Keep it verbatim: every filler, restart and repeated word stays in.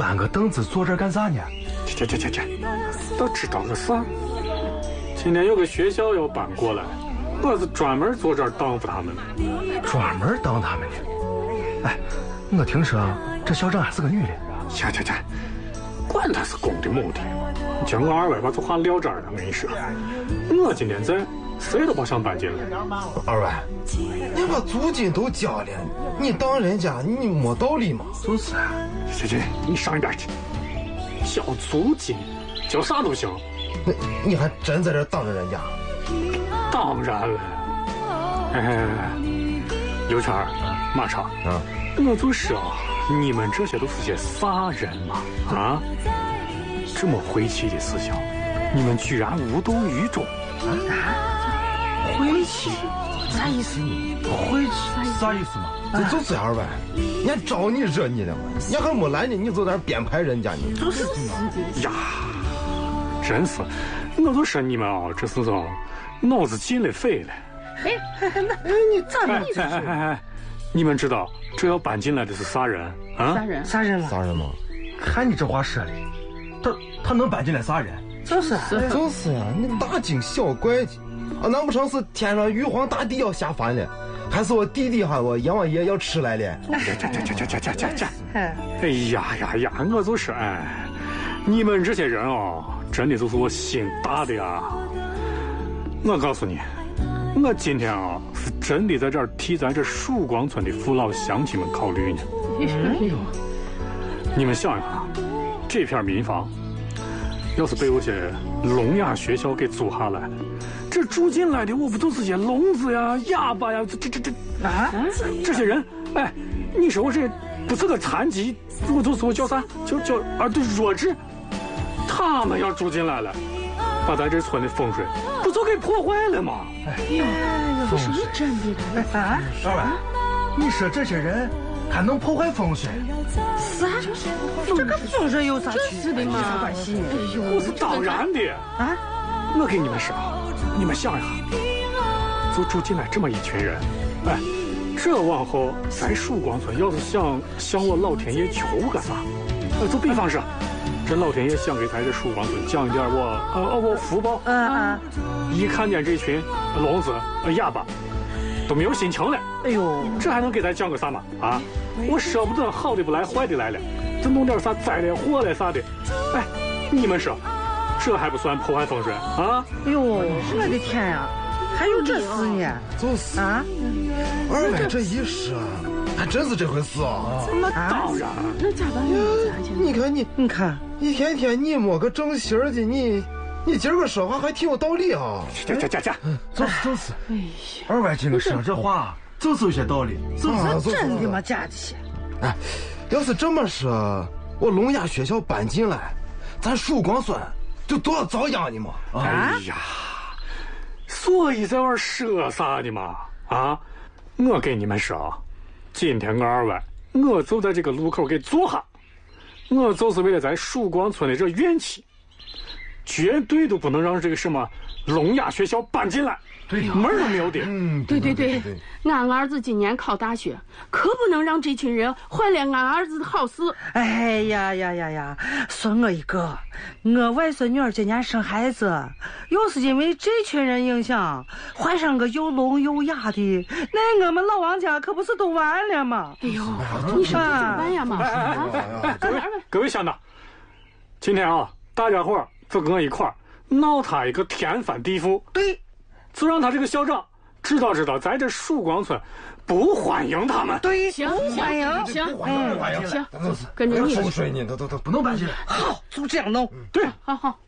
搬个凳子坐这儿干啥呢？ 这这这这，都知道个啥？今天有个学校要搬过来，我是专门坐这儿当服他们的。 专门当他们的？哎，我听说这校长还是个女的。 切切切，管他是公的母的，今我二外把这话撂这儿了。我跟你说，我今天在，谁都别想搬进来。 二外，你把租金都交了，你当人家你没道理吗？ 就是啊。 这这，你上一边去。交租金，交啥都行。 那你还真在这当着人家？ 当然了。哎，刘全儿、马超啊，我就说你们这些都是些啥人嘛？啊，这么晦气的思想，你们居然无动于衷啊？ 晦气？ 啥意思？ 晦气啥意思嘛？ 这就是二外，人家找你惹你了嘛？人家还没来呢，你就在那编排人家呢？ 就是呀，真是，我就说你们啊，这是说脑子进了肺了。 哎，那哎你咋的？ 哎哎哎哎，你们知道这要搬进来的是啥人啊？ 啥人？啥人嘛？ 啥人嘛？ 看你这话说的，他他能搬进来啥人？ 就是就是呀，你大惊小怪的啊！难不成是天上玉皇大帝要下凡了？还是我弟弟哈我阎王爷要吃来了？ 这这这这这这这这！哎呀呀呀！我就说，哎，你们这些人哦，真的就是我心大的呀！我告诉你，我今天啊是真的在这儿替咱这曙光村的父老乡亲们考虑呢。嗯、你们想一下，这片民房要是被我些聋哑学校给租下来了，这住进来的我不都是些聋子呀、哑巴呀？这这这这啊！这些人，哎，你说我这不是个残疾，我就是我叫啥？叫叫啊，对，弱智。他们要住进来了，把咱这村的风水不就给破坏了吗？ 哎呀，这是真的啊！ 二外，你说这些人还能破坏风水？ 啥？这跟风水有啥区别嘛？啥关系？哎呦， 我是当然的啊！我给你们说，你们想一下，就住进来这么一群人，哎，这往后咱曙光村要是想向我老天爷求个啥，呃，就比方说，这老天爷想给咱这曙光村降一点我呃我福报， 嗯嗯， 一看见这群聋子、哑巴，都没有心情了。哎呦，这还能给咱降个啥嘛？啊，我舍不得好的不来，坏的来了，就弄点啥灾了祸了啥的。哎，你们说，这还不算破坏风水啊？ 哎呦，我的天呀，还有这事呢？ 就是啊， 二外这一说，还真是这回事啊！ 那当然， 那咋办？ 你看你， 你看， 一天天你摸个正形的，你你今儿个说话还挺有道理啊！ 这这这这， 就是就是。哎呀，二外今个说这话就是有些道理， 就是真的吗？假的些？ 哎，要是这么说，我聋哑学校搬进来，咱曙光村就都要遭殃的嘛！ 哎呀，所以在玩说啥的嘛？啊，我给你们说，今天我二外，我就在这个路口给坐下，我就是为了咱曙光村的这怨气，绝对都不能让这个什么聋哑学校搬进来。对，门都没有的。 嗯， 对对对，俺儿子今年考大学，可不能让这群人坏了俺儿子的好事。 哎呀呀呀呀！算我一个，我外孙女儿今年生孩子，要是因为这群人影响，怀上个又聋又哑的，那我们老王家可不是都完了吗？ 哎呦，你说这怎么办呀嘛？ 哎哎哎，各位各位乡长，今天啊，大家伙就跟我一块儿闹他一个天翻地覆。 对。 就让他这个校长知道知道，咱这曙光村不欢迎他们。 对， 行欢迎， 行， 不欢迎，不欢迎， 行， 都是跟着你风水呢，都都都不能搬进来。 好，就这样弄。 对， 好好。